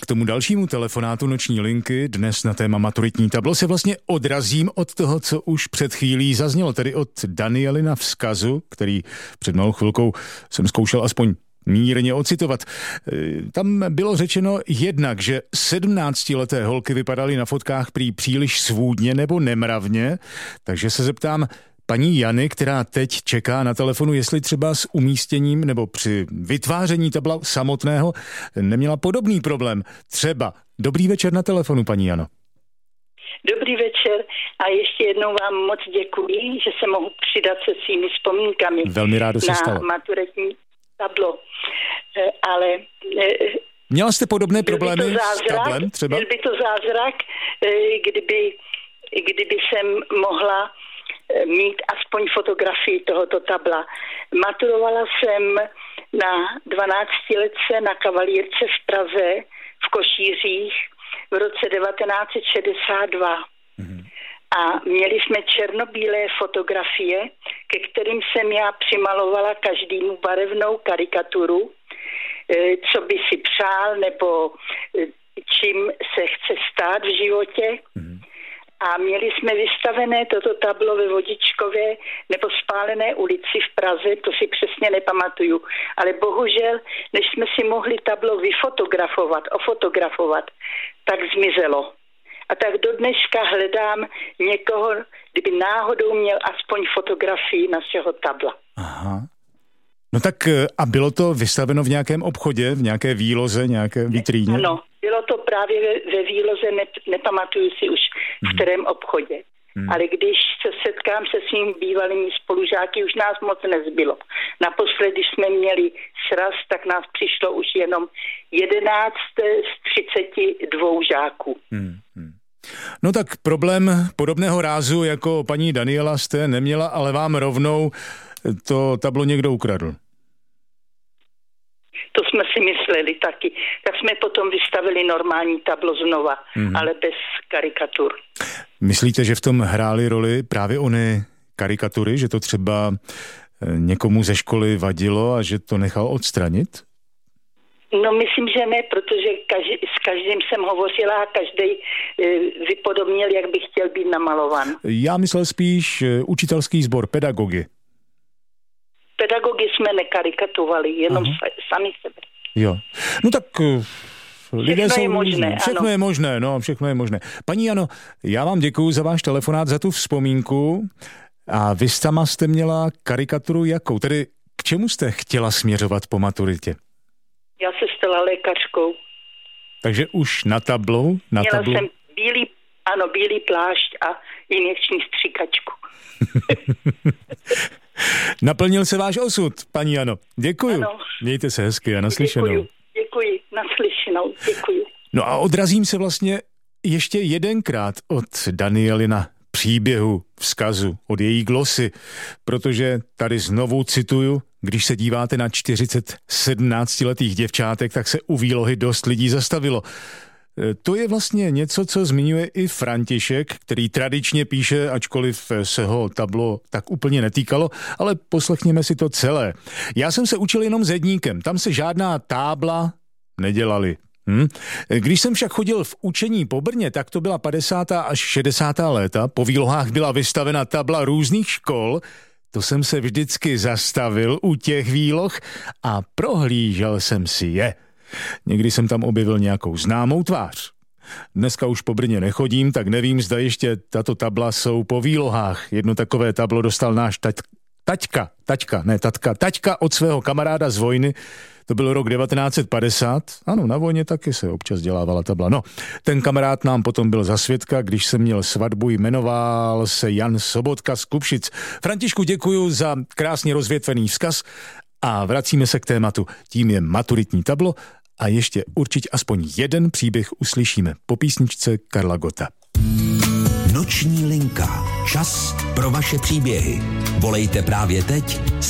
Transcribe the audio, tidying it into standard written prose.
k tomu dalšímu telefonátu Noční linky, dnes na téma maturitní tablo, se vlastně odrazím od toho, co už před chvílí zaznělo, tedy od Danielina vzkazu, který před malou chvilkou jsem zkoušel aspoň mírně ocitovat. Tam bylo řečeno jednak, že 17leté holky vypadaly na fotkách prý příliš svůdně nebo nemravně, takže se zeptám paní Jany, která teď čeká na telefonu, jestli třeba s umístěním nebo při vytváření tabla samotného neměla podobný problém. Třeba. Dobrý večer na telefonu, paní Jano. Dobrý večer a ještě jednou vám moc děkuji, že se mohu přidat se svými vzpomínkami. Velmi rádo se stalo. Na maturitní tablo. Ale měla jste podobné problémy s tablem třeba? Byl by to zázrak, kdyby jsem mohla mít aspoň fotografii tohoto tabla. Maturovala jsem na 12letce na Kavalírce v Praze v Košířích v roce 1962. A měli jsme černobílé fotografie, ke kterým jsem já přimalovala každému barevnou karikaturu, co by si přál nebo čím se chce stát v životě. A měli jsme vystavené toto tablo ve Vodičkově nebo Spálené ulici v Praze, to si přesně nepamatuju. Ale bohužel, než jsme si mohli tablo ofotografovat, tak zmizelo. A tak do dneška hledám někoho, kdyby náhodou měl aspoň fotografii našeho tabla. Aha. No tak a bylo to vystaveno v nějakém obchodě, v nějaké výloze, nějaké vitríně? Ano, bylo to právě ve výloze, nepamatuju si už v kterém obchodě. Ale když se setkám se svými bývalými spolužáky, už nás moc nezbylo. Naposled, když jsme měli sraz, tak nás přišlo už jenom 11 z 32 žáků. No tak problém podobného rázu jako paní Daniela jste neměla, ale vám rovnou to tablo někdo ukradl. To jsme si mysleli taky. Tak jsme potom vystavili normální tablo znova, ale bez karikatur. Myslíte, že v tom hrály roli právě ony karikatury, že to třeba někomu ze školy vadilo a že to nechal odstranit? No myslím, že ne, protože s každým jsem hovořila a každý vypodobnil, jak by chtěl být namalovan. Já myslel spíš učitelský sbor, pedagogy. Pedagogy jsme nekarikatovali, jenom sami sebe. Jo. No tak lidé všechno je možné. Všechno je možné, no, všechno je možné. Paní Jano, já vám děkuju za váš telefonát, za tu vzpomínku. A vy sama jste měla karikaturu jakou? Tedy k čemu jste chtěla směřovat po maturitě? Já se stala lékařkou. Takže už na tablu? Měla jsem bílý plášť a injekční stříkačku. Naplnil se váš osud, paní Jano. Děkuju. Ano. Mějte se hezky a naslyšenou. Děkuji, naslyšenou, děkuji. No a odrazím se vlastně ještě jedenkrát od Danielina příběhu, vzkazu, od její glosy, protože tady znovu cituju, když se díváte na 40 17letých děvčátek, tak se u výlohy dost lidí zastavilo. To je vlastně něco, co zmiňuje i František, který tradičně píše, ačkoliv se ho tablo tak úplně netýkalo, ale poslechněme si to celé. Já jsem se učil jenom s jedníkem, tam se žádná tábla nedělali. Když jsem však chodil v učení po Brně, tak to byla 50. až 60. léta, po výlohách byla vystavena tabla různých škol, to jsem se vždycky zastavil u těch výloh a prohlížel jsem si je. Někdy jsem tam objevil nějakou známou tvář. Dneska už po Brně nechodím, tak nevím, zda ještě tato tabla jsou po výlohách. Jedno takové tablo dostal náš taťka od svého kamaráda z vojny. To byl rok 1950. Ano, na vojně taky se občas dělávala tabla. No, ten kamarád nám potom byl za svědka, když jsem měl svatbu, jmenoval se Jan Sobotka z Kupšic. Františku, děkuju za krásně rozvětvený vzkaz a vracíme se k tématu. Tím je maturitní tablo a ještě určitě aspoň jeden příběh uslyšíme po písničce Karla Gotta. Noční linka. Čas pro vaše příběhy. Volejte právě teď